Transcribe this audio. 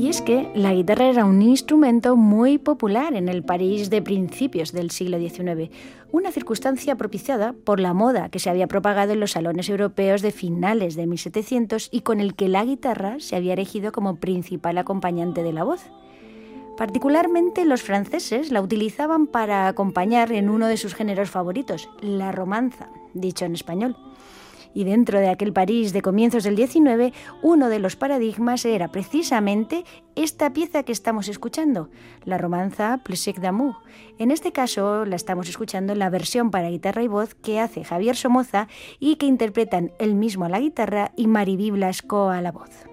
Y es que la guitarra era un instrumento muy popular en el París de principios del siglo XIX, una circunstancia propiciada por la moda que se había propagado en los salones europeos de finales de 1700 y con el que la guitarra se había erigido como principal acompañante de la voz. Particularmente los franceses la utilizaban para acompañar en uno de sus géneros favoritos, la romanza, dicho en español. Y dentro de aquel París de comienzos del XIX, uno de los paradigmas era precisamente esta pieza que estamos escuchando, la romanza Plaisir d'amour. En este caso la estamos escuchando en la versión para guitarra y voz que hace Javier Somoza y que interpretan él mismo a la guitarra y Mariví Blasco a la voz.